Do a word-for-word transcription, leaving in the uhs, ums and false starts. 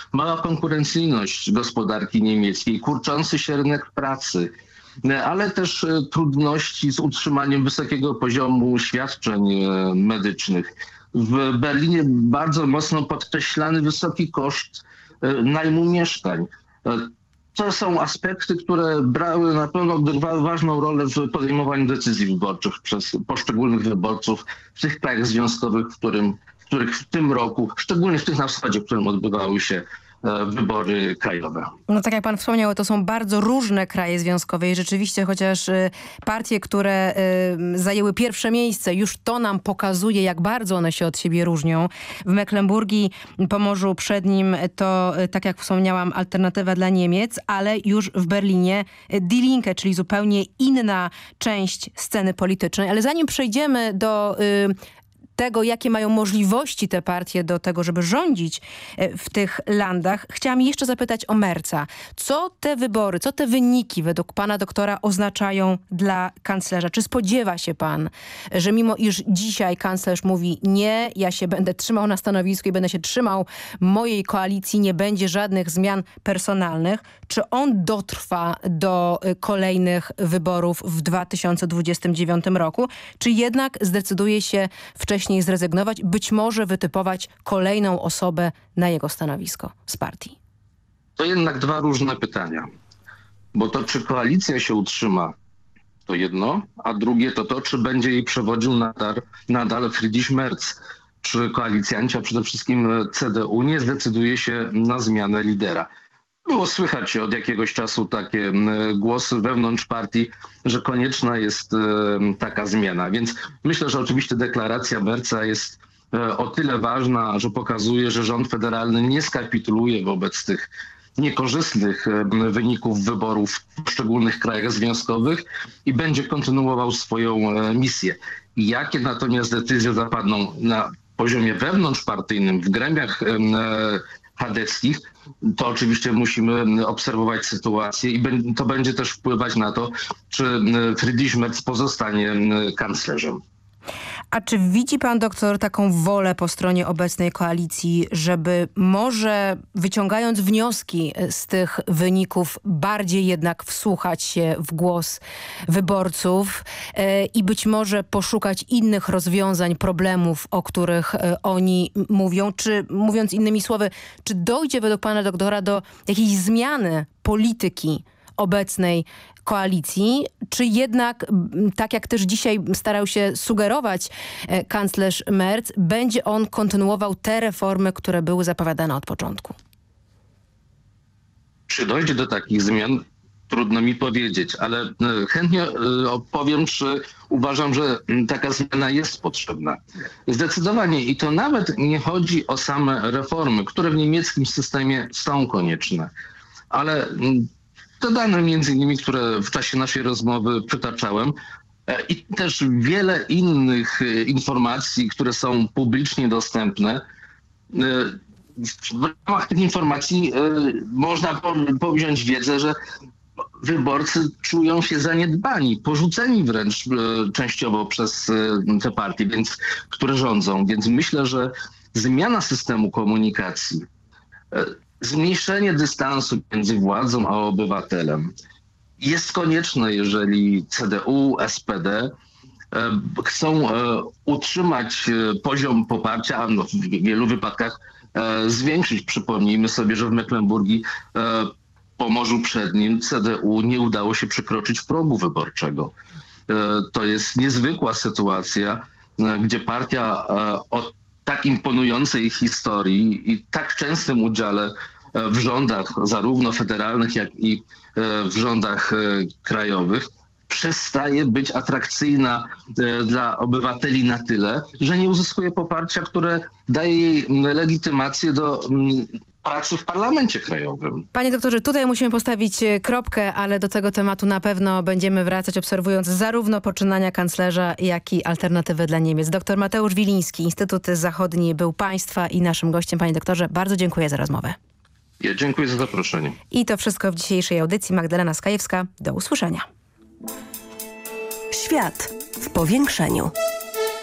mała konkurencyjność gospodarki niemieckiej, kurczący się rynek pracy, ale też trudności z utrzymaniem wysokiego poziomu świadczeń medycznych. W Berlinie bardzo mocno podkreślany wysoki koszt najmu mieszkań. To są aspekty, które brały na pewno odgrywały ważną rolę w podejmowaniu decyzji wyborczych przez poszczególnych wyborców w tych krajach związkowych, w, którym, w których w tym roku, szczególnie w tych na wschodzie, w którym odbywały się wybory krajowe. No tak jak pan wspomniał, to są bardzo różne kraje związkowe i rzeczywiście chociaż y, partie, które y, zajęły pierwsze miejsce, już to nam pokazuje, jak bardzo one się od siebie różnią. W Mecklenburgii, Pomorzu Przednim to, y, tak jak wspomniałam, alternatywa dla Niemiec, ale już w Berlinie y, Die Linke, czyli zupełnie inna część sceny politycznej. Ale zanim przejdziemy do y, tego, jakie mają możliwości te partie do tego, żeby rządzić w tych landach, chciałam jeszcze zapytać o Merza. Co te wybory, co te wyniki według pana doktora oznaczają dla kanclerza? Czy spodziewa się pan, że mimo iż dzisiaj kanclerz mówi nie, ja się będę trzymał na stanowisku i będę się trzymał mojej koalicji, nie będzie żadnych zmian personalnych, czy on dotrwa do kolejnych wyborów w dwa tysiące dwudziestym dziewiątym roku, czy jednak zdecyduje się wcześniej zrezygnować, być może wytypować kolejną osobę na jego stanowisko z partii? To jednak dwa różne pytania. Bo to, czy koalicja się utrzyma, to jedno, a drugie to to, czy będzie jej przewodził nadal, nadal Friedrich Merz. Czy koalicjanci, a przede wszystkim C D U nie zdecyduje się na zmianę lidera. Było słychać od jakiegoś czasu takie głosy wewnątrz partii, że konieczna jest taka zmiana. Więc myślę, że oczywiście deklaracja Merza jest o tyle ważna, że pokazuje, że rząd federalny nie skapituluje wobec tych niekorzystnych wyników wyborów w poszczególnych krajach związkowych i będzie kontynuował swoją misję. Jakie natomiast decyzje zapadną na poziomie wewnątrzpartyjnym, w gremiach chadeckich, to oczywiście musimy obserwować sytuację i to będzie też wpływać na to, czy Friedrich Merz pozostanie kanclerzem. A czy widzi pan doktor taką wolę po stronie obecnej koalicji, żeby może wyciągając wnioski z tych wyników bardziej jednak wsłuchać się w głos wyborców e, i być może poszukać innych rozwiązań problemów, o których e, oni mówią? Czy mówiąc innymi słowy, czy dojdzie według pana doktora do jakiejś zmiany polityki obecnej koalicji, czy jednak, tak jak też dzisiaj starał się sugerować e, kanclerz Merz, będzie on kontynuował te reformy, które były zapowiadane od początku? Czy dojdzie do takich zmian? Trudno mi powiedzieć, ale chętnie opowiem, czy uważam, że taka zmiana jest potrzebna. Zdecydowanie i to nawet nie chodzi o same reformy, które w niemieckim systemie są konieczne, ale te dane między innymi, które w czasie naszej rozmowy przytaczałem i też wiele innych informacji, które są publicznie dostępne. W ramach tych informacji można powziąć wiedzę, że wyborcy czują się zaniedbani, porzuceni wręcz częściowo przez te partie, więc, które rządzą. Więc myślę, że zmiana systemu komunikacji, zmniejszenie dystansu między władzą a obywatelem jest konieczne, jeżeli C D U, S P D chcą utrzymać poziom poparcia, no w wielu wypadkach zwiększyć. Przypomnijmy sobie, że w Mecklenburgii, Pomorzu Przednim C D U nie udało się przekroczyć progu wyborczego. To jest niezwykła sytuacja, gdzie partia o tak imponującej historii i tak częstym udziale w rządach zarówno federalnych, jak i w rządach krajowych przestaje być atrakcyjna dla obywateli na tyle, że nie uzyskuje poparcia, które daje jej legitymację do pracy w parlamencie krajowym. Panie doktorze, tutaj musimy postawić kropkę, ale do tego tematu na pewno będziemy wracać, obserwując zarówno poczynania kanclerza, jak i alternatywy dla Niemiec. Doktor Mateusz Wiliński, Instytut Zachodni był państwa i naszym gościem. Panie doktorze, bardzo dziękuję za rozmowę. Ja dziękuję za zaproszenie. I to wszystko w dzisiejszej audycji. Magdalena Skajewska. Do usłyszenia. Świat w powiększeniu.